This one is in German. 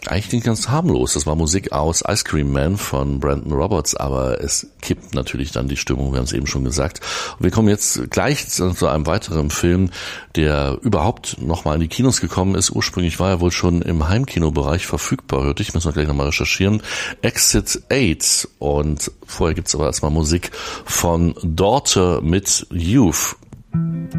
eigentlich nicht ganz harmlos. Das war Musik aus Ice Cream Man von Brandon Roberts, aber es kippt natürlich dann die Stimmung, wir haben es eben schon gesagt. Und wir kommen jetzt gleich zu einem weiteren Film, der überhaupt nochmal in die Kinos gekommen ist. Ursprünglich war er wohl schon im Heimkinobereich verfügbar, hörte ich, müssen wir gleich nochmal recherchieren. Exit 8. Und vorher gibt's aber erstmal Musik von Daughter mit Youth.